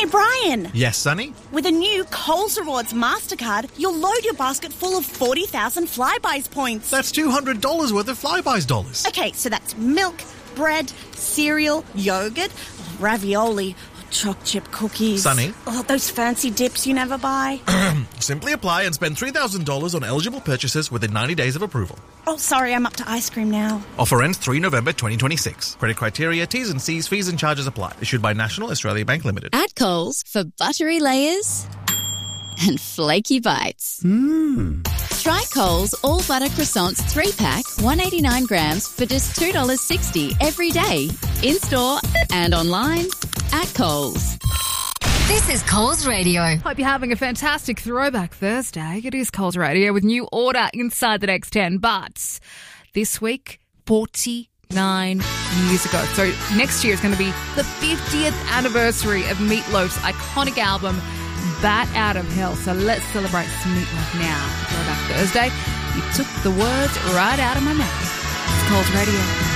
Brian. Yes, Sonny? With a new Coles Rewards MasterCard, you'll load your basket full of 40,000 Flybuys points. That's $200 worth of Flybuys dollars. Okay, so that's milk, bread, cereal, yogurt, ravioli, choc chip cookies. Sonny? Oh, those fancy dips you never buy. Simply apply and spend $3,000 on eligible purchases within 90 days of approval. Oh, sorry, I'm up to ice cream now. Offer ends 3 November 2026. Credit criteria, T's and C's, fees and charges apply. Issued by National Australia Bank Limited. At Coles, for buttery layers and flaky bites. Try Coles All Butter Croissants 3-pack, 189 grams for just $2.60 every day. In-store and online at Coles. This is Coles Radio. Hope you're having a fantastic Throwback Thursday. It is Coles Radio with New Order inside the next 10. But this week, 49 years ago. So next year is going to be the 50th anniversary of Meat Loaf's iconic album, Bat Out of Hell. So let's celebrate some Meat Loaf now. Throwback Thursday. You took the words right out of my mouth. It's Coles Radio.